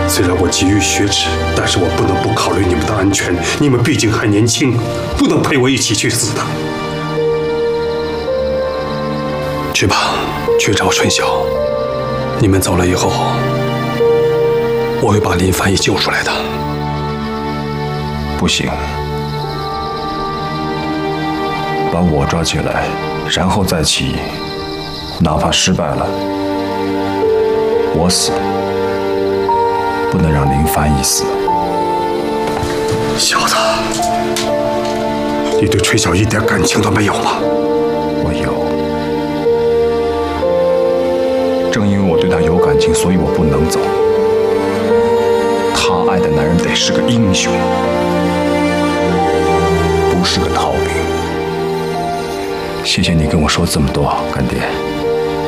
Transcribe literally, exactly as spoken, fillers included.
虽然我急于雪耻，但是我不能不考虑你们的安全。你们毕竟还年轻，不能陪我一起去死的。去吧，去找春晓。你们走了以后，我会把林翻译救出来的。 不行，把我抓起来，然后再起义，哪怕失败了，我死，不能让林翻译死。 小子，你对春晓一点感情都没有吗？ 我有。正因为我对他有感情，所以我不能走。他爱的男人得是个英雄，不是个逃兵。谢谢你跟我说这么多，干爹。